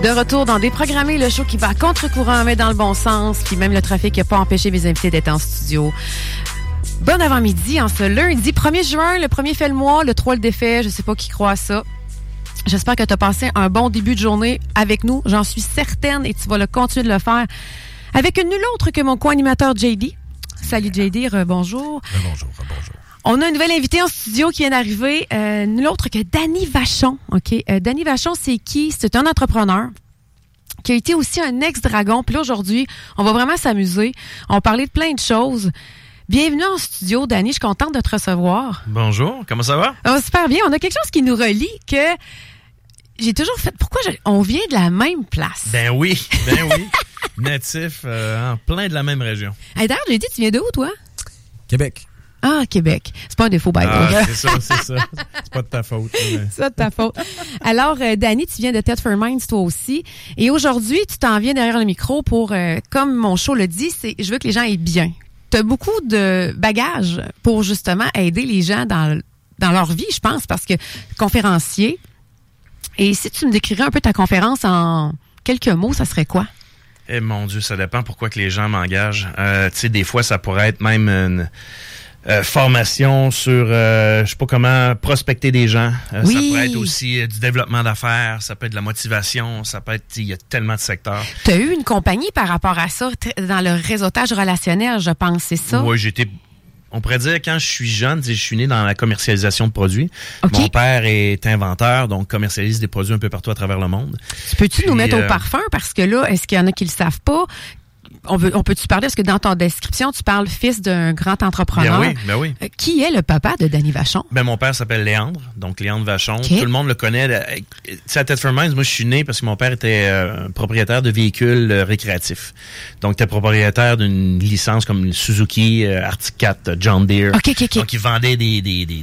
De retour dans Déprogrammé, le show qui va à contre-courant, mais dans le bon sens, puis même le trafic n'a pas empêché mes invités d'être en studio. Bon avant-midi, en ce lundi 1er juin, le premier fait le mois, le 3 le défait, je sais pas qui croit à ça. J'espère que tu as passé un bon début de journée avec nous, j'en suis certaine, et tu vas le continuer de le faire avec nul autre que mon co-animateur JD. Salut JD, bonjour. Bonjour. On a une nouvelle invitée en studio qui vient d'arriver, nul autre que Danny Vachon. OK, Danny Vachon, c'est qui? C'est un entrepreneur qui a été aussi un ex-dragon. Puis là, aujourd'hui, on va vraiment s'amuser. On va parler de plein de choses. Bienvenue en studio, Danny. Je suis contente de te recevoir. Bonjour, comment ça va? Super bien. On a quelque chose qui nous relie que j'ai toujours fait. Pourquoi on vient de la même place? Ben oui. Natif, en plein de la même région. Hey, d'ailleurs, j'ai dit, tu viens de où, toi? Québec. Ah, Québec. C'est pas un défaut, by the way. C'est ça. C'est pas de ta faute. Mais... C'est pas de ta faute. Alors, Danny, tu viens de Tetford Mines, toi aussi. Et aujourd'hui, tu t'en viens derrière le micro pour, comme mon show le dit, je veux que les gens aient bien. Tu as beaucoup de bagages pour justement aider les gens dans leur vie, je pense, parce que conférencier. Et si tu me décrirais un peu ta conférence en quelques mots, ça serait quoi? Eh mon Dieu, ça dépend pourquoi que les gens m'engagent. Tu sais, des fois, ça pourrait être même une formation sur, je sais pas comment, prospecter des gens. Oui. Ça pourrait être aussi du développement d'affaires, ça peut être de la motivation, ça peut être, il y a tellement de secteurs. Tu as eu une compagnie par rapport à ça, dans le réseautage relationnel, je pense, c'est ça? Oui, on pourrait dire, quand je suis jeune, je suis né dans la commercialisation de produits. Okay. Mon père est inventeur, donc commercialise des produits un peu partout à travers le monde. Peux-tu nous mettre au parfum? Parce que là, est-ce qu'il y en a qui le savent pas? On peut-tu parler, parce que dans ton description, tu parles fils d'un grand entrepreneur. Ben oui. Qui est le papa de Danny Vachon? Ben mon père s'appelle Léandre, donc Léandre Vachon. Okay. Tout le monde le connaît. Tu sais, à Tetford Mines, moi je suis né parce que mon père était propriétaire de véhicules récréatifs. Donc, il était propriétaire d'une licence comme Suzuki, Arctic 4, John Deere. Okay. Donc, il vendait des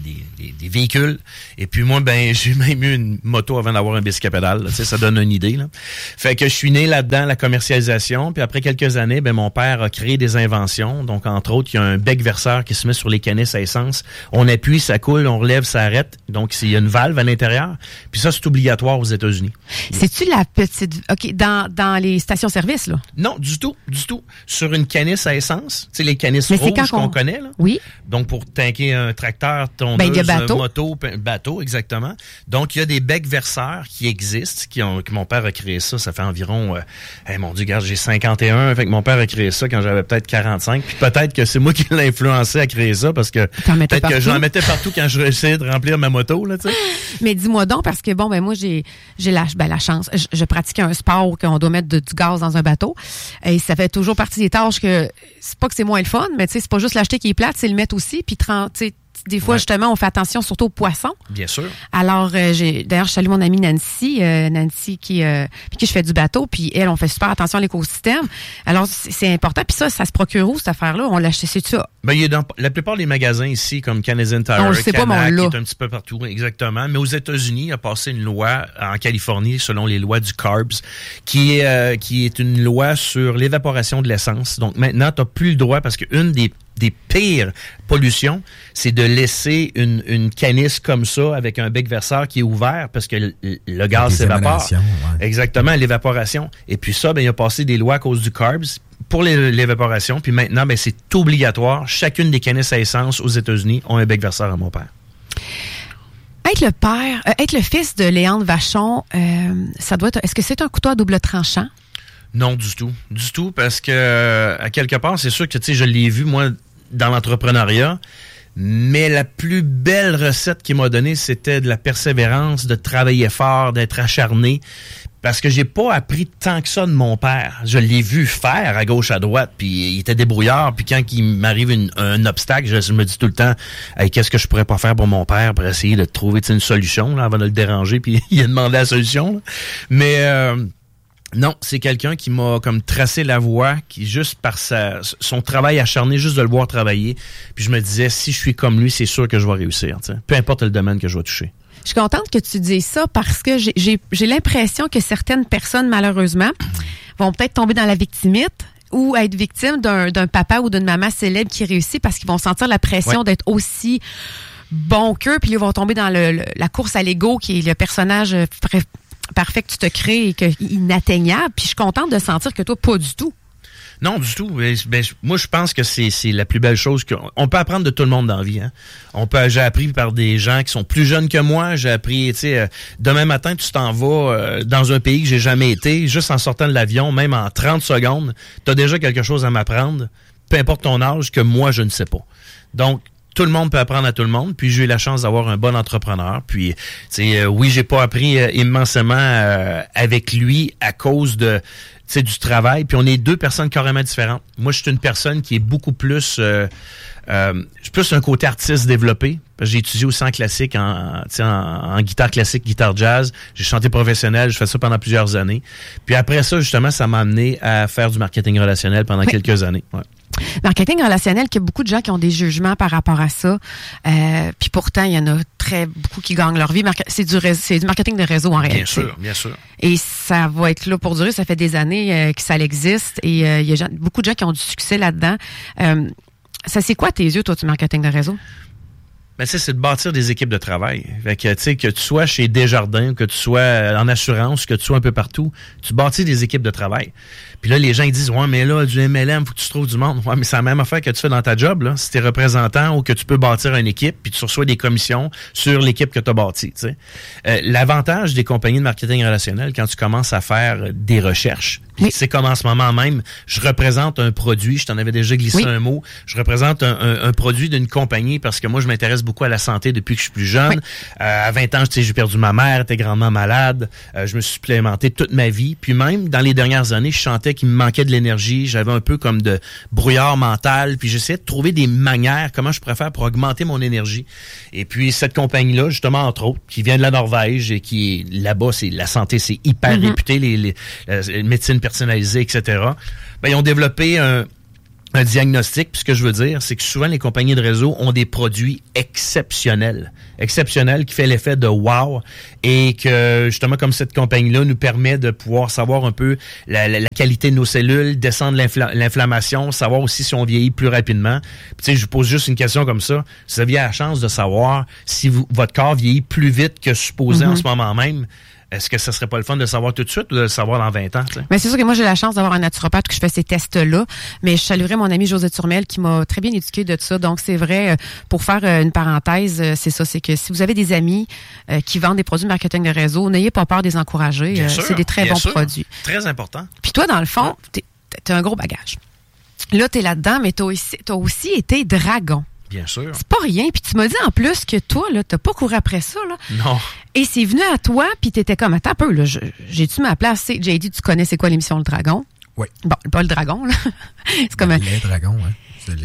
véhicules. Et puis moi, ben j'ai même eu une moto avant d'avoir un bicycle à pédale. Tu sais, ça donne une idée. Là. Fait que je suis né là-dedans, la commercialisation. Puis après quelques années, ben mon père a créé des inventions. Donc, entre autres, il y a un bec verseur qui se met sur les canisses à essence. On appuie, ça coule, on relève, ça arrête. Donc, il y a une valve à l'intérieur. Puis ça, c'est obligatoire aux États-Unis. C'est-tu la petite... OK, dans les stations-service, là? Non, du tout. Sur une canisse à essence, tu sais, les canisses rouges qu'on connaît, là. Oui. Donc, pour tanker un tracteur, tondeuse, bateau, exactement. Donc, il y a des becs verseurs qui existent, que mon père a créé ça. Ça fait environ, mon Dieu, regarde, j'ai 51. Fait que mon père a créé ça quand j'avais peut-être 45. Puis peut-être que c'est moi qui l'ai influencé à créer ça parce que peut-être que j'en mettais partout quand je essayais de remplir ma moto, là, tu sais. Mais dis-moi donc, parce que bon, ben moi, j'ai la chance. Je pratique un sport où on doit mettre du gaz dans un bateau. Et ça fait toujours partie des tâches que, c'est pas que c'est moins le fun, mais tu sais, c'est pas juste l'acheter qui est plate, c'est le mettre aussi. Puis, tu sais, des fois, justement, on fait attention surtout aux poissons. Bien sûr. Alors, d'ailleurs, je salue mon amie Nancy qui je fais du bateau, puis elle, on fait super attention à l'écosystème. Alors, c'est important. Puis ça se procure où, cette affaire-là? On l'achète, c'est ça? Ben, il y a dans la plupart des magasins ici, comme Canadian Tire, Canac, qui est un petit peu partout, exactement. Mais aux États-Unis, il a passé une loi en Californie, selon les lois du CARBS, qui est une loi sur l'évaporation de l'essence. Donc, maintenant, tu n'as plus le droit, parce qu'une des pires pollutions, c'est de laisser une canisse comme ça avec un bec verseur qui est ouvert parce que le gaz s'évapore. Ouais. Exactement, l'évaporation. Et puis ça, ben il a passé des lois à cause du CARBS pour l'évaporation. Puis maintenant, ben c'est obligatoire. Chacune des canisses à essence aux États-Unis ont un bec verseur à mon père. Être le fils de Léandre Vachon, ça doit être. Est-ce que c'est un couteau à double tranchant? Non, du tout, parce que à quelque part, c'est sûr que tu sais, je l'ai vu moi dans l'entrepreneuriat, mais la plus belle recette qu'il m'a donnée, c'était de la persévérance, de travailler fort, d'être acharné, parce que j'ai pas appris tant que ça de mon père. Je l'ai vu faire à gauche, à droite, puis il était débrouillard, puis quand il m'arrive un obstacle, je me dis tout le temps, hey, qu'est-ce que je pourrais pas faire pour mon père pour essayer de trouver une solution là, avant de le déranger, puis il a demandé la solution. Là. Mais non, c'est quelqu'un qui m'a comme tracé la voie, qui juste par son travail acharné, juste de le voir travailler. Puis je me disais, si je suis comme lui, c'est sûr que je vais réussir. T'sais. Peu importe le domaine que je vais toucher. Je suis contente que tu dises ça parce que j'ai l'impression que certaines personnes, malheureusement, vont peut-être tomber dans la victimite ou être victimes d'un papa ou d'une maman célèbre qui réussit parce qu'ils vont sentir la pression d'être aussi bon qu'eux, puis ils vont tomber dans la course à l'ego qui est le personnage parfait que tu te crées et que inatteignable. Puis je suis contente de sentir que toi, pas du tout. Non, du tout. Moi, je pense que c'est la plus belle chose qu'on peut apprendre de tout le monde dans la vie. Hein. J'ai appris par des gens qui sont plus jeunes que moi. J'ai appris, tu sais, demain matin, tu t'en vas dans un pays que j'ai jamais été, juste en sortant de l'avion, même en 30 secondes, tu as déjà quelque chose à m'apprendre, peu importe ton âge, que moi, je ne sais pas. Donc, tout le monde peut apprendre à tout le monde. Puis j'ai eu la chance d'avoir un bon entrepreneur. Puis, oui, j'ai pas appris immensément avec lui à cause de du travail. Puis on est deux personnes carrément différentes. Moi, je suis une personne qui est beaucoup plus plus un côté artiste développé. Parce que j'ai étudié aussi en classique, en guitare classique, guitare jazz. J'ai chanté professionnel, je fais ça pendant plusieurs années. Puis après ça, justement, ça m'a amené à faire du marketing relationnel pendant quelques années. Ouais. Marketing relationnel, qu'il y a beaucoup de gens qui ont des jugements par rapport à ça. Puis pourtant, il y en a beaucoup qui gagnent leur vie. C'est du marketing de réseau en réalité. Bien sûr, bien sûr. Et ça va être là pour durer. Ça fait des années que ça existe. Et il y a beaucoup de gens qui ont du succès là-dedans. Ça, c'est quoi à tes yeux, toi, du marketing de réseau? Ben, c'est de bâtir des équipes de travail. Fait que, tu sais, que tu sois chez Desjardins, que tu sois en assurance, que tu sois un peu partout, tu bâtis des équipes de travail. Puis là, les gens, ils disent, ouais, mais là, du MLM, faut que tu trouves du monde. Ouais, mais c'est la même affaire que tu fais dans ta job, là. Si t'es représentant ou que tu peux bâtir une équipe, puis tu reçois des commissions sur l'équipe que tu as bâtie, tu sais. L'avantage des compagnies de marketing relationnel, quand tu commences à faire des recherches, puis c'est comme en ce moment même, je représente un produit, je t'en avais déjà glissé un mot, je représente un produit d'une compagnie parce que moi, je m'intéresse beaucoup à la santé depuis que je suis plus jeune. À 20 ans, j'ai perdu ma mère, j'étais grandement malade. Je me suis supplémenté toute ma vie. Puis même, dans les dernières années, je sentais qu'il me manquait de l'énergie. J'avais un peu comme de brouillard mental. Puis j'essayais de trouver des manières, comment je pourrais faire pour augmenter mon énergie. Et puis cette compagnie-là, justement, entre autres, qui vient de la Norvège et qui est là-bas, c'est la santé, c'est hyper réputé, les médecines personnalisées, etc. Ben, ils ont développé un diagnostic. Puis ce que je veux dire, c'est que souvent, les compagnies de réseau ont des produits exceptionnels, qui fait l'effet de wow, et que, justement, comme cette compagnie-là nous permet de pouvoir savoir un peu la qualité de nos cellules, descendre l'inflammation, savoir aussi si on vieillit plus rapidement. Puis, tu sais, je vous pose juste une question comme ça. Si vous aviez la chance de savoir si votre corps vieillit plus vite que supposé en ce moment même, est-ce que ça serait pas le fun de le savoir tout de suite ou de le savoir dans 20 ans? Mais c'est sûr que moi, j'ai la chance d'avoir un naturopathe que je fais ces tests-là. Mais je saluerais mon ami José Turmel qui m'a très bien éduqué de ça. Donc, c'est vrai, pour faire une parenthèse, c'est ça, c'est que si vous avez des amis qui vendent des produits de marketing de réseau, n'ayez pas peur de les encourager. C'est des très bons produits. Très important. Puis toi, dans le fond, t'as un gros bagage. Là, t'es là-dedans, mais t'as aussi été dragon. Bien sûr. C'est pas rien. Puis tu m'as dit en plus que toi, là, t'as pas couru après ça, là. Non. Et c'est venu à toi, puis t'étais comme, attends un peu, là, j'ai-tu ma place? JD, tu connais c'est quoi l'émission Le Dragon? Oui. Bon, pas Le Dragon, là. C'est comme Les dragons, oui.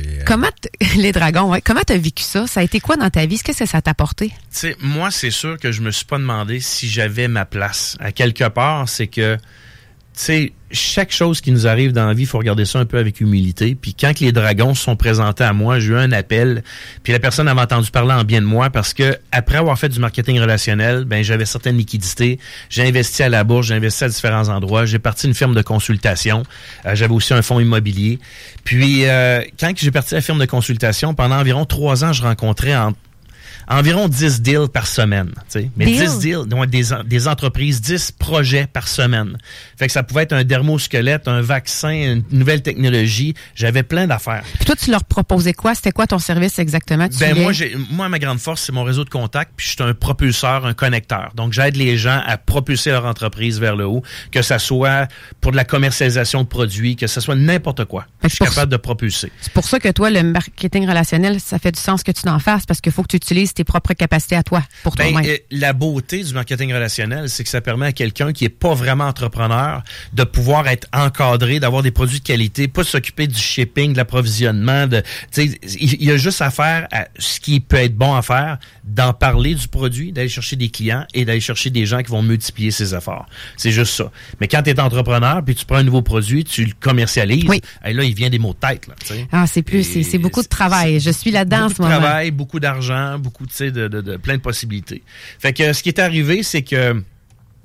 Les dragons, oui. Comment t'as vécu ça? Ça a été quoi dans ta vie? Qu'est-ce que ça t'a apporté? Tu sais, moi, c'est sûr que je me suis pas demandé si j'avais ma place. À quelque part, c'est que, tu sais, chaque chose qui nous arrive dans la vie, il faut regarder ça un peu avec humilité. Puis quand les dragons se sont présentés à moi, j'ai eu un appel. Puis la personne avait entendu parler en bien de moi parce que après avoir fait du marketing relationnel, ben j'avais certaines liquidités. J'ai investi à la bourse, j'ai investi à différents endroits. J'ai parti une firme de consultation. J'avais aussi un fonds immobilier. Puis quand j'ai parti la firme de consultation, pendant environ 3 ans, je rencontrais environ 10 deals par semaine, tu sais. Mais 10 deals, donc des entreprises, 10 projets par semaine. Fait que ça pouvait être un dermosquelette, un vaccin, une nouvelle technologie. J'avais plein d'affaires. Puis toi, tu leur proposais quoi? C'était quoi ton service exactement? Moi, ma grande force, c'est mon réseau de contacts, puis je suis un propulseur, un connecteur. Donc, j'aide les gens à propulser leur entreprise vers le haut, que ça soit pour de la commercialisation de produits, que ça soit n'importe quoi. Je suis capable de propulser. C'est pour ça que toi, le marketing relationnel, ça fait du sens que tu t'en fasses, parce qu'il faut que tu utilises tes propres capacités à toi, pour toi-même. La beauté du marketing relationnel, c'est que ça permet à quelqu'un qui est pas vraiment entrepreneur de pouvoir être encadré, d'avoir des produits de qualité, pas s'occuper du shipping, de l'approvisionnement. Il y a juste à faire ce qui peut être bon à faire, d'en parler du produit, d'aller chercher des clients et d'aller chercher des gens qui vont multiplier ses efforts. C'est juste ça. Mais quand tu es entrepreneur, puis tu prends un nouveau produit, tu le commercialises, et là, il vient des mots de tête. Là, c'est beaucoup de travail. Je suis là-dedans en ce moment. Beaucoup de travail, beaucoup d'argent, beaucoup de plein de possibilités. Fait que ce qui est arrivé, c'est que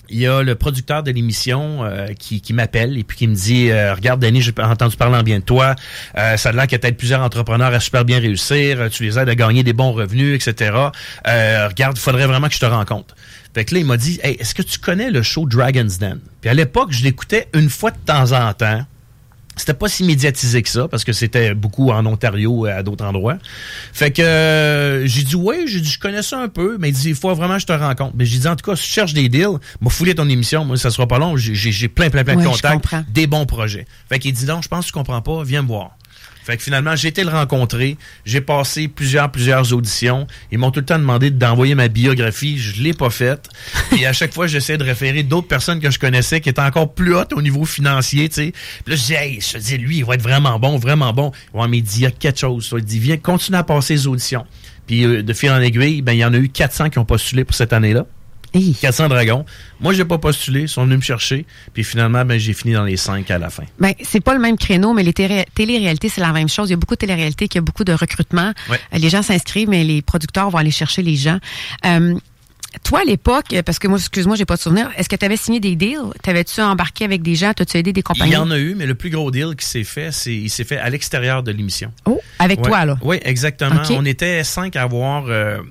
il y a le producteur de l'émission qui m'appelle et puis qui me dit regarde Danny, j'ai entendu parler en bien de toi, ça a l'air que t'aides plusieurs entrepreneurs à super bien réussir, tu les aides à gagner des bons revenus, etc. Regarde, il faudrait vraiment que je te rencontre. Fait que là, il m'a dit hey, est-ce que tu connais le show Dragon's Den? Puis à l'époque, je l'écoutais une fois de temps en temps. C'était pas si médiatisé que ça, parce que c'était beaucoup en Ontario et à d'autres endroits. Fait que j'ai dit oui, je connais ça un peu, mais il dit il faut vraiment que je te rencontre. Mais j'ai dit en tout cas, si tu cherches des deals, m'a foulé ton émission, moi ça sera pas long, j'ai plein de contacts, des bons projets. Fait qu'il dit non, je pense que tu comprends pas, viens me voir. Fait que finalement, j'ai été le rencontrer. J'ai passé plusieurs auditions. Ils m'ont tout le temps demandé d'envoyer ma biographie. Je l'ai pas faite. Et à chaque fois, j'essaie de référer d'autres personnes que je connaissais qui étaient encore plus hautes au niveau financier, tu sais. Puis là, je dis, hey, je te dis, lui, il va être vraiment bon, vraiment bon. Ouais, mais il dit, il y a quelque chose. Il dit, viens, continue à passer les auditions. Puis de fil en aiguille, ben, il y en a eu 400 qui ont postulé pour cette année-là. 400 dragons. Moi, j'ai pas postulé. Ils sont venus me chercher. Puis finalement, ben, j'ai fini dans les 5 à la fin. Ben, c'est pas le même créneau, mais les télé-réalités, c'est la même chose. Il y a beaucoup de télé-réalités, il y a beaucoup de recrutement. Ouais. Les gens s'inscrivent, mais les producteurs vont aller chercher les gens. Toi, à l'époque, parce que moi, excuse-moi, j'ai pas de souvenir, est-ce que tu avais signé des deals? T'avais-tu embarqué avec des gens? T'as-tu aidé des compagnies? Il y en a eu, mais le plus gros deal qui s'est fait, il s'est fait à l'extérieur de l'émission. Oh, avec toi, là? Oui, exactement. Okay. On était 5 à avoir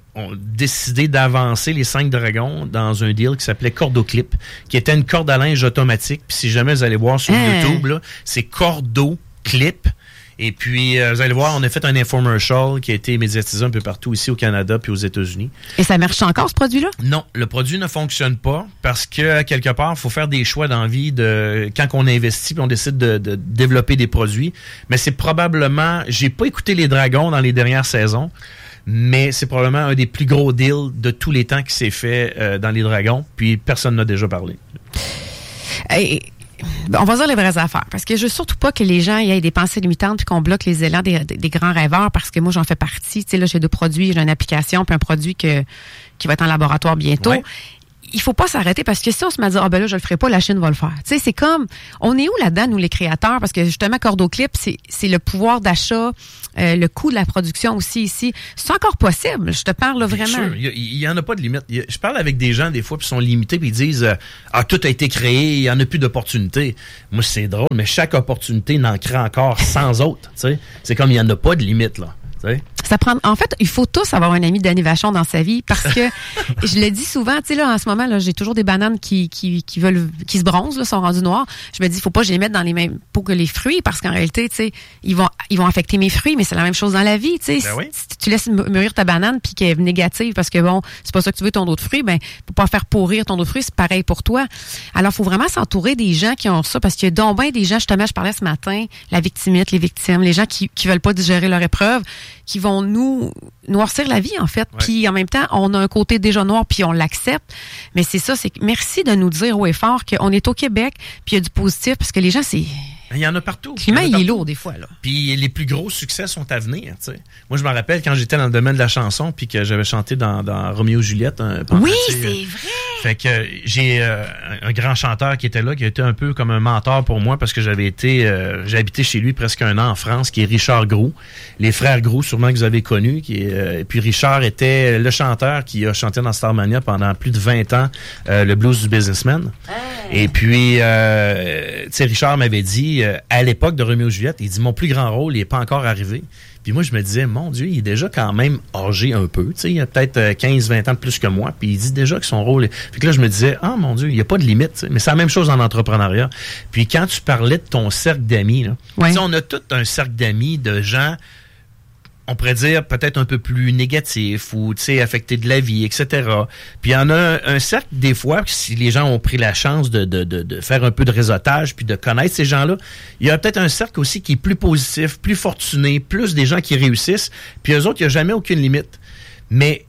décidé d'avancer les 5 dragons dans un deal qui s'appelait Cordo Clip, qui était une corde à linge automatique. Puis si jamais vous allez voir sur YouTube, là, c'est Cordo Clip. Et puis, vous allez voir, on a fait un infomercial qui a été médiatisé un peu partout ici au Canada puis aux États-Unis. Et ça marche encore, ce produit-là? Non, le produit ne fonctionne pas parce que, quelque part, il faut faire des choix dans la vie de quand on investit puis on décide de développer des produits. Mais c'est probablement... J'ai pas écouté les Dragons dans les dernières saisons, mais c'est probablement un des plus gros deals de tous les temps qui s'est fait dans les Dragons, puis personne n'a déjà parlé. On va dire les vraies affaires, parce que je veux surtout pas que les gens aient des pensées limitantes puis qu'on bloque les élans des grands rêveurs, parce que moi, j'en fais partie. Tu sais, là, j'ai 2 produits, j'ai une application puis un produit qui va être en laboratoire bientôt. Ouais. Il faut pas s'arrêter, parce que si on se met à dire, ben là, je le ferai pas, la Chine va le faire. Tu sais, c'est comme, on est où là-dedans, nous, les créateurs? Parce que justement, Cordo Clip, c'est le pouvoir d'achat, le coût de la production aussi ici. C'est encore possible. Je te parle là, vraiment. Sûr. Il y en a pas de limite. Je parle avec des gens, des fois, qui sont limités, puis ils disent, tout a été créé, il y en a plus d'opportunités. Moi, c'est drôle, mais chaque opportunité n'en crée encore 100 autres. Tu sais, c'est comme il y en a pas de limite, là. Ça prend, en fait, il faut tous avoir un ami Danny Vachon dans sa vie, parce que je le dis souvent, tu sais, là, en ce moment, là, j'ai toujours des bananes qui se bronzent, là, sont rendues noires. Je me dis, faut pas que je les mette dans les mêmes pots que les fruits, parce qu'en réalité, tu sais, ils vont affecter mes fruits, mais c'est la même chose dans la vie, tu sais. Ben oui. Si tu laisses mûrir ta banane puis qu'elle est négative parce que bon, c'est pas ça que tu veux ton autre fruit, ben, faut pas faire pourrir ton autre fruit, c'est pareil pour toi. Alors, faut vraiment s'entourer des gens qui ont ça, parce qu'il y a donc bien des gens, justement, je parlais ce matin, la victimite, les victimes, les gens qui veulent pas digérer leur épreuve, qui vont nous noircir la vie, en fait. Ouais. Puis en même temps, on a un côté déjà noir, puis on l'accepte. Mais c'est ça, c'est que merci de nous dire haut et fort qu'on est au Québec, puis il y a du positif, parce que les gens, c'est... Il y en a partout. Le climat, il est lourd des fois, là. Puis les plus gros succès sont à venir, tu sais. Moi, je me rappelle quand j'étais dans le domaine de la chanson, puis que j'avais chanté dans Roméo et Juliette. Oui, c'est vrai! Fait que j'ai un grand chanteur qui était là, qui a été un peu comme un mentor pour moi, parce que j'ai habité chez lui presque 1 an en France, qui est Richard Groux. Les frères Groux, sûrement que vous avez connus. Et puis Richard était le chanteur qui a chanté dans Starmania pendant plus de 20 ans, le blues du businessman. Et puis, tu sais, Richard m'avait dit, à l'époque de Roméo et Juliette, il dit, mon plus grand rôle, il n'est pas encore arrivé. Puis moi, je me disais, mon Dieu, il est déjà quand même âgé un peu. Tu sais, il a peut-être 15-20 ans de plus que moi. Puis il dit déjà que son rôle... Fait que là, je me disais, mon Dieu, il n'y a pas de limite. T'sais. Mais c'est la même chose en entrepreneuriat. Puis quand tu parlais de ton cercle d'amis, là, ouais. On a tout un cercle d'amis de gens... on pourrait dire peut-être un peu plus négatif ou, tu sais, affecté de la vie, etc. Puis il y en a un cercle, des fois, si les gens ont pris la chance de faire un peu de réseautage puis de connaître ces gens-là, il y a peut-être un cercle aussi qui est plus positif, plus fortuné, plus des gens qui réussissent, puis eux autres, il n'y a jamais aucune limite. Mais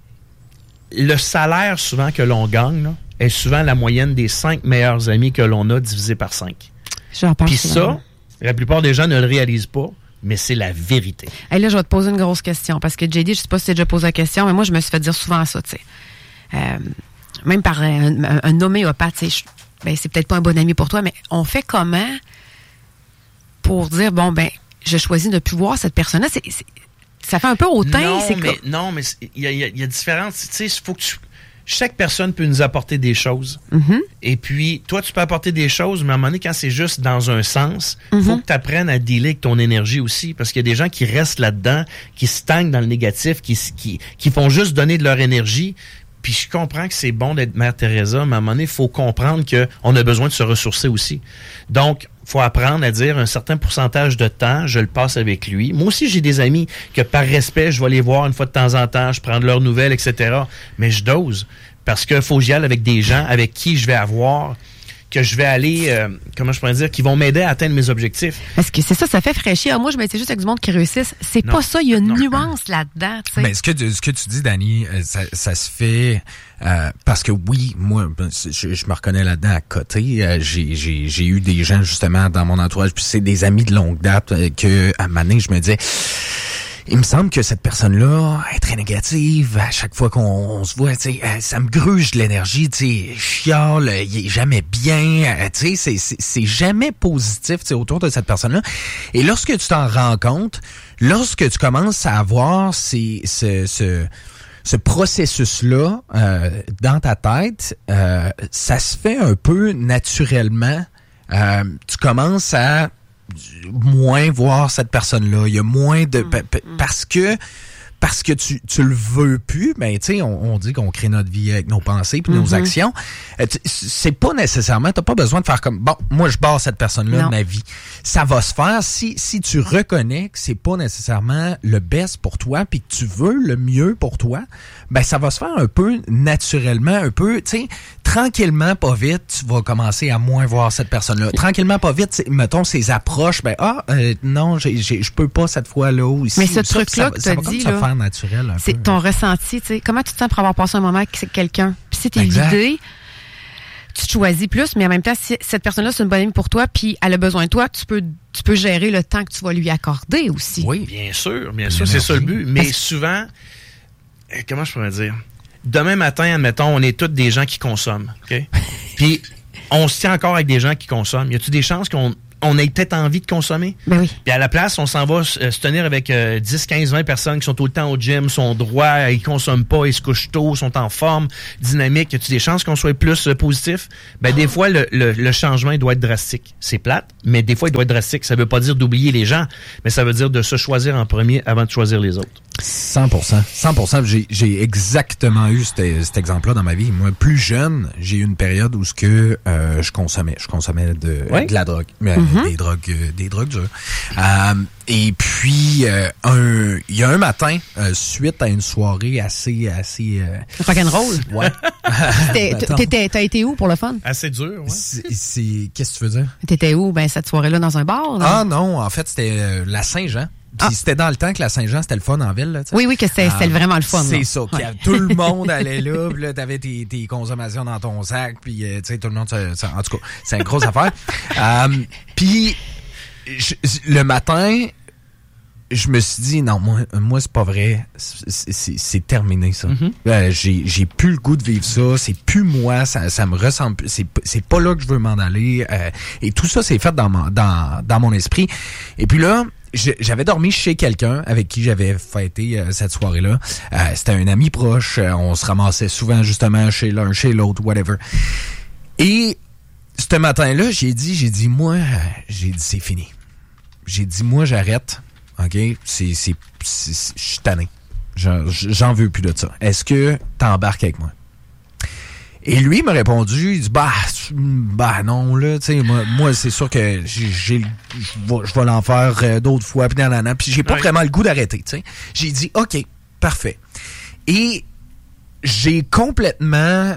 le salaire, souvent, que l'on gagne, là, est souvent la moyenne des 5 meilleurs amis que l'on a divisé par 5. Puis ça, la plupart des gens ne le réalisent pas, mais c'est la vérité. Et là, je vais te poser une grosse question, parce que JD, je sais pas si tu as déjà posé la question, mais moi, je me suis fait dire souvent ça, tu sais. Même par un homéopathe, tu sais, ben, c'est peut-être pas un bon ami pour toi, mais on fait comment pour dire, bon, ben, je choisis de ne plus voir cette personne-là? Ça fait un peu hautain. Non, mais il y a différentes... Tu sais, il faut que tu... chaque personne peut nous apporter des choses. Et puis, toi, tu peux apporter des choses, mais à un moment donné, quand c'est juste dans un sens, faut que tu apprennes à dealer avec ton énergie aussi. Parce qu'il y a des gens qui restent là-dedans, qui stagnent dans le négatif, qui font juste donner de leur énergie. Puis je comprends que c'est bon d'être Mère Teresa, mais à un moment donné, il faut comprendre qu'on a besoin de se ressourcer aussi. Donc, il faut apprendre à dire un certain pourcentage de temps, je le passe avec lui. Moi aussi, j'ai des amis que par respect, je vais les voir une fois de temps en temps, je prends de leurs nouvelles, etc. Mais je dose parce qu'il faut que j'y aille avec des gens avec qui je vais avoir... que je vais aller, comment je pourrais dire, qui vont m'aider à atteindre mes objectifs. Parce que c'est ça, ça fait fraîchir. Moi, je m'étais juste avec du monde qui réussissent. C'est pas ça, il y a une nuance là-dedans. T'sais. Mais ce que tu dis, Dani, ça se fait parce que oui, moi, je me reconnais là-dedans à côté. J'ai eu des gens justement dans mon entourage, puis c'est des amis de longue date que à un moment donné, je me disais... Il me semble que cette personne-là est très négative. À chaque fois qu'on se voit, tu sais, ça me gruge de l'énergie, tu sais, chiale, il est jamais bien, tu sais, c'est jamais positif, tu sais, autour de cette personne-là. Et lorsque tu t'en rends compte, lorsque tu commences à avoir ce processus-là dans ta tête, ça se fait un peu naturellement. Tu commences à moins voir cette personne-là. Il y a moins de... Parce que tu le veux plus, ben tu sais, on dit qu'on crée notre vie avec nos pensées puis nos actions. C'est pas nécessairement, t'as pas besoin de faire comme bon, moi je barre cette personne-là de ma vie. Ça va se faire si tu reconnais que c'est pas nécessairement le best pour toi puis que tu veux le mieux pour toi, ben ça va se faire un peu naturellement, un peu, tu sais, tranquillement, pas vite, tu vas commencer à moins voir cette personne-là. Tranquillement, pas vite, mettons ses approches, ben non, je peux pas cette fois-là ou ici. Mais ce truc-là que ça va dit, comme se faire naturel un c'est peu. ton ressenti, tu sais. Comment tu te sens pour avoir passé un moment avec quelqu'un? Puis si t'es vidé, tu te choisis plus, mais en même temps, si cette personne-là, c'est une bonne amie pour toi, puis elle a besoin de toi, tu peux gérer le temps que tu vas lui accorder aussi. Oui, bien sûr, c'est ça le but. Mais souvent, comment je pourrais dire? Demain matin, admettons, on est tous des gens qui consomment, OK? Puis, on se tient encore avec des gens qui consomment. Y a-t-il des chances qu'on ait peut-être envie de consommer? Ben oui. Puis à la place, on s'en va se tenir avec 10, 15, 20 personnes qui sont tout le temps au gym, sont droits, ils consomment pas, ils se couchent tôt, sont en forme, dynamiques. Y a-t-il des chances qu'on soit plus positif? Ben des fois, le changement il doit être drastique. C'est plate, mais des fois, il doit être drastique. Ça veut pas dire d'oublier les gens, mais ça veut dire de se choisir en premier avant de choisir les autres. 100%. J'ai exactement eu cet exemple-là dans ma vie. Moi, plus jeune, j'ai eu une période où je consommais de la drogue, des drogues dures. Et puis, il y a un matin, suite à une soirée assez rock'n'roll. Ouais. T'as été où pour le fun? Assez dur, ouais. Qu'est-ce que tu veux dire? T'étais où? Ben, cette soirée-là, dans un bar? Là? Ah non, en fait, c'était la Saint-Jean. Puis c'était dans le temps que la Saint-Jean, c'était le fun en ville. Là, oui, que c'était vraiment le fun. C'est là. ça. Tout le monde allait là, puis là, t'avais tes consommations dans ton sac, puis tu sais, tout le monde... en tout cas, c'est une grosse affaire. Puis, le matin, je me suis dit, non, moi c'est pas vrai. C'est terminé, ça. J'ai plus le goût de vivre ça. C'est plus moi. Ça me ressemble plus. C'est pas là que je veux m'en aller. Et tout ça, c'est fait dans mon esprit. Et puis là... J'avais dormi chez quelqu'un avec qui j'avais fêté cette soirée-là. C'était un ami proche. On se ramassait souvent justement chez l'un, chez l'autre, whatever. Et ce matin-là, j'ai dit, moi, c'est fini. J'ai dit, moi, j'arrête. OK? Je suis tanné. J'en veux plus de ça. Est-ce que t'embarques avec moi? Et lui m'a répondu, il dit, bah non, là, tu sais, moi c'est sûr que je vais l'en faire d'autres fois, puis puis j'ai pas vraiment le goût d'arrêter, tu sais. J'ai dit, OK, parfait. Et j'ai complètement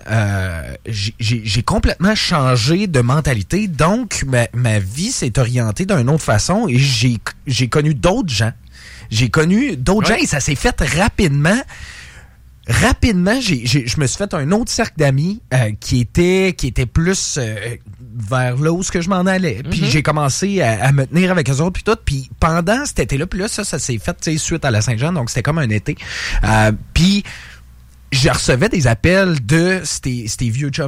changé de mentalité, donc ma vie s'est orientée d'une autre façon et j'ai connu d'autres gens. J'ai connu d'autres gens et ça s'est fait rapidement. Rapidement, je me suis fait un autre cercle d'amis qui était plus vers là où ce que je m'en allais. Puis j'ai commencé à me tenir avec eux autres puis tout. Puis pendant cet été-là, puis là, ça s'est fait suite à la Saint-Jean, donc c'était comme un été. Puis je recevais des appels de ces vieux chums-là.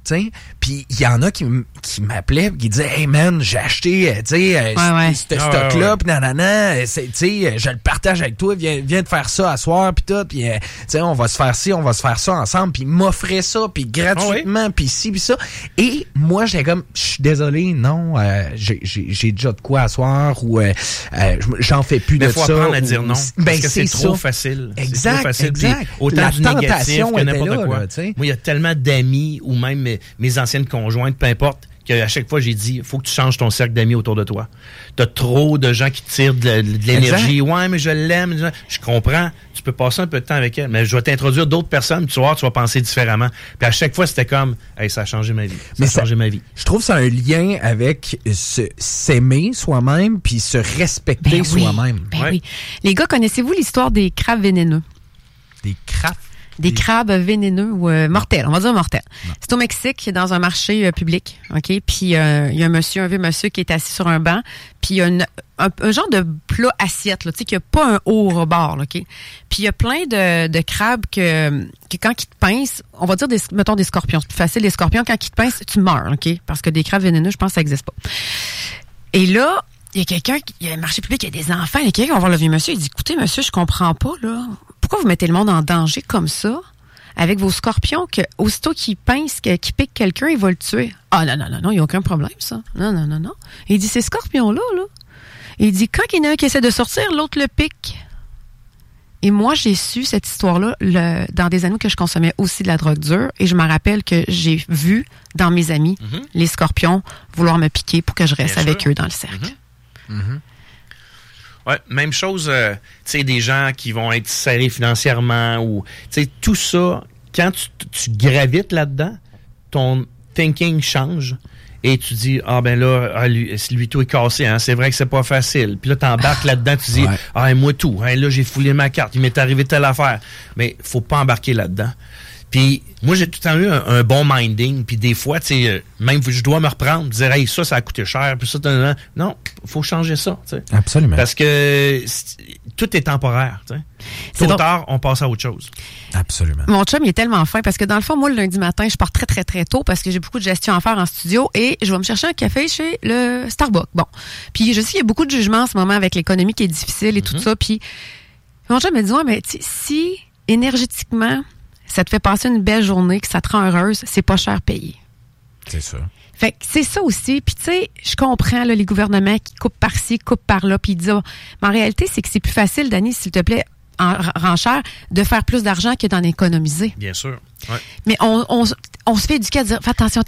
sais. Puis il y en a qui m'appelaient, qui disaient, hey man, j'ai acheté, ce stock-là, puis nanana, tu sais, je le partage avec toi, viens de faire ça à soir, puis tout, puis tu sais, on va se faire ci, on va se faire ça ensemble, puis m'offrait ça, puis gratuitement, puis ci, puis ça. Et moi, j'étais comme, je suis désolé, non, j'ai déjà de quoi à soir, ou j'en fais plus de ça. Mais faut apprendre à dire non, parce que c'est trop facile. Exact. Autant la du négatif tentation que n'importe était là, quoi. Là, moi, il y a tellement d'amis ou même mes anciennes conjointes, peu importe, qu'à chaque fois, j'ai dit, faut que tu changes ton cercle d'amis autour de toi. T'as trop de gens qui tirent de l'énergie. Exact. Ouais, mais je l'aime. Je comprends. Tu peux passer un peu de temps avec elle, mais je vais t'introduire d'autres personnes, tu vas penser différemment. Puis à chaque fois, c'était comme, hey, ça a changé ma vie. Ça a changé ma vie. Je trouve que ça a un lien avec s'aimer soi-même puis se respecter soi-même. Oui. Les gars, connaissez-vous l'histoire des crabes vénéneux? Des crabes? Des crabes vénéneux ou mortels, on va dire mortels. Non. C'est au Mexique, dans un marché public, OK? Puis il y a un vieux monsieur qui est assis sur un banc, puis il y a un genre de plat assiette, là, tu sais, qui a pas un haut rebord, là, OK? Puis il y a plein de crabes que quand ils te pincent, on va dire mettons des scorpions, c'est plus facile, les scorpions, quand ils te pincent, tu meurs, OK? Parce que des crabes vénéneux, je pense que ça n'existe pas. Et là, il y a quelqu'un, il y a un marché public, il y a des enfants, il y a quelqu'un qui va voir le vieux monsieur, il dit, écoutez, monsieur, je comprends pas, là. Pourquoi vous mettez le monde en danger comme ça avec vos scorpions que aussitôt qu'il pince, qu'il pique quelqu'un, il va le tuer? Ah non, il n'y a aucun problème, ça. Non. Il dit, ces scorpions-là, là. Il dit, quand il y en a un qui essaie de sortir, l'autre le pique. Et moi, j'ai su cette histoire-là dans des années que je consommais aussi de la drogue dure. Et je me rappelle que j'ai vu dans mes amis les scorpions vouloir me piquer pour que je reste avec eux dans le cercle. Ouais, même chose, tu sais, des gens qui vont être serrés financièrement ou, tu sais, tout ça, quand tu gravites là-dedans, ton thinking change et tu dis, ah ben là, lui tout est cassé, hein, c'est vrai que c'est pas facile. Puis là, t'embarques là-dedans, tu dis, moi tout, hein, là, j'ai foulé ma carte, il m'est arrivé telle affaire. Mais faut pas embarquer là-dedans. Puis moi, j'ai tout le temps eu un bon minding. Puis des fois, tu sais, même je dois me reprendre, dire, hey, ça a coûté cher. Puis ça, non, faut changer ça. T'sais. Absolument. Parce que tout est temporaire. Tôt ou tard, on passe à autre chose. Absolument. Mon chum, il est tellement fin parce que dans le fond, moi, le lundi matin, je pars très, très, très tôt parce que j'ai beaucoup de gestion à faire en studio et je vais me chercher un café chez le Starbucks. Bon. Puis je sais qu'il y a beaucoup de jugements en ce moment avec l'économie qui est difficile et tout ça. Puis mon chum me dit, ouais, mais si énergétiquement, ça te fait passer une belle journée, que ça te rend heureuse, c'est pas cher payé. C'est ça. Fait que c'est ça aussi. Puis tu sais, je comprends là, les gouvernements qui coupent par-ci, coupent par-là, puis ils disent, mais en réalité, c'est que c'est plus facile, Dani, s'il te plaît, en renchère, de faire plus d'argent que d'en économiser. Bien sûr. Ouais. Mais on se fait éduquer à dire, fais attention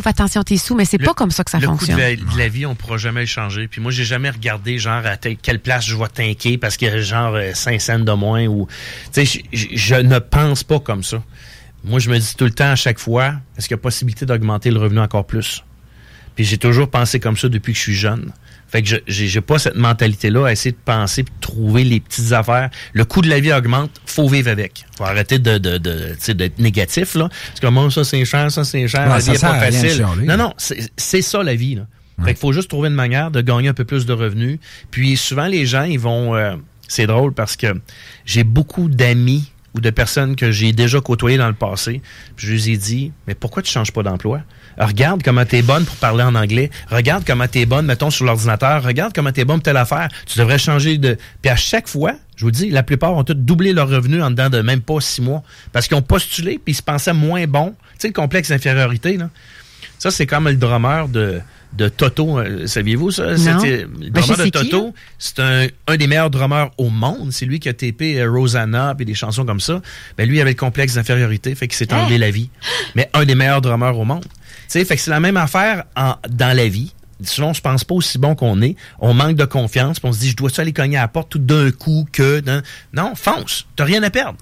à tes sous, mais c'est pas comme ça que ça fonctionne. Le coût de la vie, on pourra jamais le changer. Puis moi, j'ai jamais regardé, genre, à quelle place je vais tanker parce qu'il y a genre 5 cents de moins ou, tu sais, je ne pense pas comme ça. Moi, je me dis tout le temps, à chaque fois, est-ce qu'il y a possibilité d'augmenter le revenu encore plus? Puis j'ai toujours pensé comme ça depuis que je suis jeune. Fait que j'ai pas cette mentalité-là à essayer de penser et de trouver les petites affaires. Le coût de la vie augmente, faut vivre avec. Faut arrêter d'être négatif, là. Parce que moi, ça c'est cher, la vie est pas facile. Non, c'est ça la vie, là. Ouais. Fait qu'il faut juste trouver une manière de gagner un peu plus de revenus. Puis souvent, les gens, ils vont... c'est drôle parce que j'ai beaucoup d'amis ou de personnes que j'ai déjà côtoyées dans le passé. Puis je leur ai dit, mais pourquoi tu changes pas d'emploi? Regarde comment t'es bonne pour parler en anglais. Regarde comment t'es bonne, mettons, sur l'ordinateur. Regarde comment t'es bonne pour telle affaire. Tu devrais changer de... Puis à chaque fois, je vous dis, la plupart ont tous doublé leur revenu en dedans de même pas 6 mois. Parce qu'ils ont postulé puis ils se pensaient moins bons. Tu sais, le complexe d'infériorité, là. Ça, c'est comme le drummer de Toto. Saviez-vous ça? Non. Le drummer de Toto, c'est un des meilleurs drummers au monde. C'est lui qui a tapé Rosanna et des chansons comme ça. Ben lui, il avait le complexe d'infériorité, fait qu'il s'est enlevé la vie. Mais un des meilleurs drummers au monde. Tu sais, fait que c'est la même affaire dans la vie. Souvent, on se pense pas aussi bon qu'on est. On manque de confiance, puis on se dit, je dois-tu aller cogner à la porte tout d'un coup que... Non, fonce. T'as rien à perdre.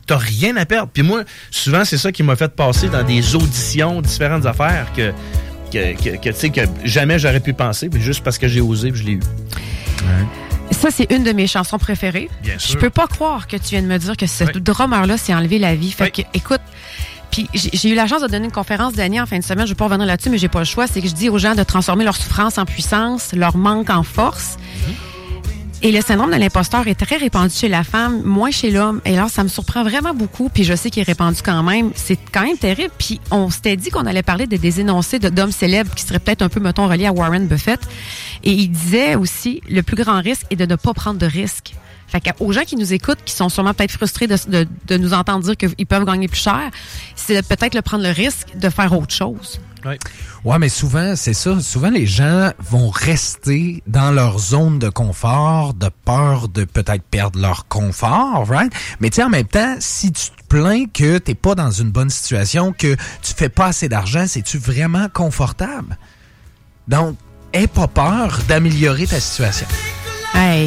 Puis moi, souvent, c'est ça qui m'a fait passer dans des auditions, différentes affaires que tu sais, que jamais j'aurais pu penser, puis juste parce que j'ai osé, puis je l'ai eu. Ouais. Ça, c'est une de mes chansons préférées. Bien sûr. Je peux pas croire que tu viens de me dire que ce drummer-là s'est enlevé la vie. Fait que, écoute... Puis j'ai eu la chance de donner une conférence d'année en fin de semaine. Je vais pas revenir là-dessus, mais j'ai pas le choix. C'est que je dis aux gens de transformer leur souffrance en puissance, leur manque en force. Et le syndrome de l'imposteur est très répandu chez la femme, moins chez l'homme. Et alors, ça me surprend vraiment beaucoup. Puis je sais qu'il est répandu quand même. C'est quand même terrible. Puis on s'était dit qu'on allait parler des énoncés d'hommes célèbres qui seraient peut-être un peu, mettons, reliés à Warren Buffett. Et il disait aussi, le plus grand risque est de ne pas prendre de risques. Fait qu'aux gens qui nous écoutent, qui sont sûrement peut-être frustrés de nous entendre dire qu'ils peuvent gagner plus cher, c'est de peut-être prendre le risque de faire autre chose. Oui. Ouais, mais souvent, c'est ça. Souvent, les gens vont rester dans leur zone de confort, de peur de peut-être perdre leur confort, right? Mais tu sais, en même temps, si tu te plains que t'es pas dans une bonne situation, que tu fais pas assez d'argent, c'est-tu vraiment confortable? Donc, aie pas peur d'améliorer ta situation. Hey!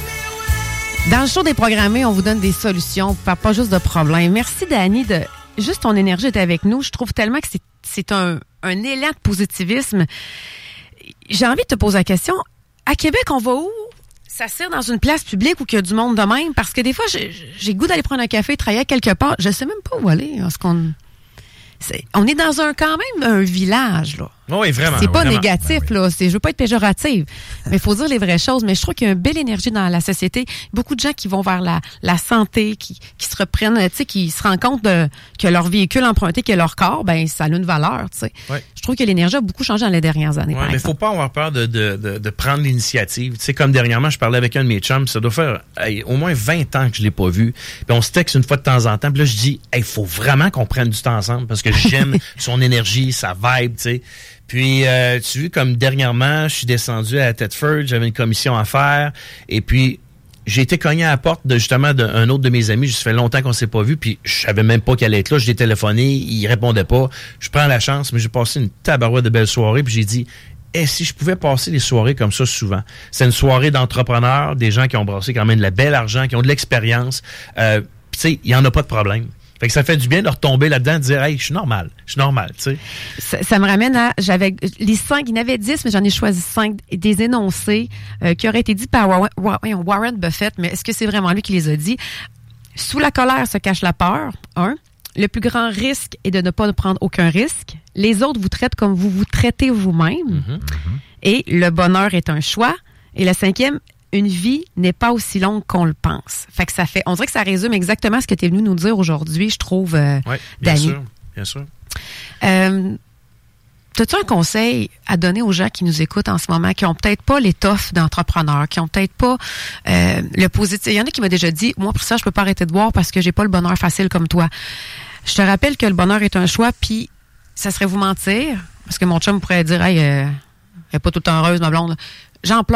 Dans le show Déprogrammé, on vous donne des solutions, pas juste de problèmes. Merci, Dani, de juste ton énergie d'être avec nous. Je trouve tellement que c'est un élan de positivisme. J'ai envie de te poser la question. À Québec, on va où? S'asseoir dans une place publique où il y a du monde de même? Parce que des fois, j'ai le goût d'aller prendre un café, travailler quelque part. Je sais même pas où aller. On est dans quand même un village, là. Oui, vraiment. C'est pas vraiment. négatif, Ben oui. là. Je veux pas être péjorative, mais il faut dire les vraies choses. Mais je trouve qu'il y a une belle énergie dans la société. Beaucoup de gens qui vont vers la santé, qui se reprennent, tu sais, qui se rendent compte que leur véhicule emprunté, que leur corps, ben ça a une valeur, tu sais. Ouais. Je trouve que l'énergie a beaucoup changé dans les dernières années. Ouais, par mais exemple. faut pas avoir peur de prendre l'initiative. Tu sais, comme dernièrement, je parlais avec un de mes chums, ça doit faire au moins 20 ans que je l'ai pas vu. Puis on se texte une fois de temps en temps. Puis là, je dis, faut vraiment qu'on prenne du temps ensemble parce que j'aime son énergie, sa vibe, tu sais. Puis, tu vois, comme dernièrement, je suis descendu à Thetford, j'avais une commission à faire, et puis j'ai été cogné à la porte justement d'un autre de mes amis. Ça fait longtemps qu'on s'est pas vu, puis je savais même pas qu'elle allait être là. Je l'ai téléphoné, il répondait pas. Je prends la chance, mais j'ai passé une tabarouette de belles soirées, puis j'ai dit, si je pouvais passer des soirées comme ça souvent. C'est une soirée d'entrepreneurs, des gens qui ont brassé quand même de la belle argent, qui ont de l'expérience. Tu sais, il y en a pas de problème. Fait que ça fait du bien de retomber là-dedans et de dire, hey, je suis normal, tu sais. Ça me ramène à, j'avais les 5, il y en avait 10, mais j'en ai choisi 5, des énoncés qui auraient été dits par Warren Buffett, mais est-ce que c'est vraiment lui qui les a dit? Sous la colère se cache la peur, 1. Le plus grand risque est de ne pas prendre aucun risque. Les autres vous traitent comme vous vous traitez vous-même. Et le bonheur est un choix. Et le 5e, une vie n'est pas aussi longue qu'on le pense. Fait que on dirait que ça résume exactement ce que tu es venu nous dire aujourd'hui, je trouve, Oui, bien Dani. sûr, bien sûr. As-tu un conseil à donner aux gens qui nous écoutent en ce moment, qui ont peut-être pas l'étoffe d'entrepreneur, qui ont peut-être pas le positif? Il y en a qui m'ont déjà dit, moi, pour ça, je peux pas arrêter de boire parce que j'ai pas le bonheur facile comme toi. Je te rappelle que le bonheur est un choix, puis ça serait vous mentir, parce que mon chum pourrait dire, hey, elle est pas tout le temps heureuse, ma blonde. J'en pleure.